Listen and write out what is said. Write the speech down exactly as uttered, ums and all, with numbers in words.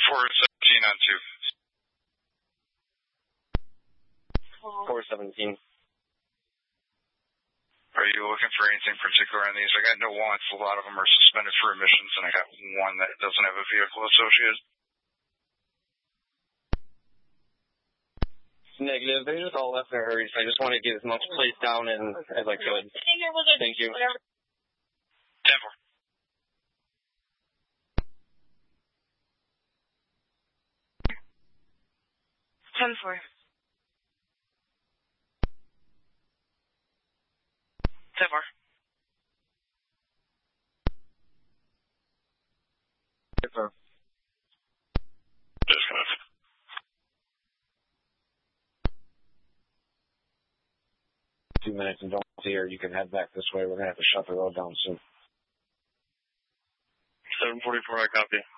four seventeen on two. four seventeen. Are you looking for anything particular on these? I got no wants. A lot of them are suspended for emissions, and I got one that doesn't have a vehicle associated. Negative. They just all left in a hurry, so I just wanted to get as much place down in as I could. Thank you. ten four. ten four. ten four. Confirm. Disconnect. Two minutes and don't see her. You can head back this way. We're going to have to shut the road down soon. seven forty-four, I copy.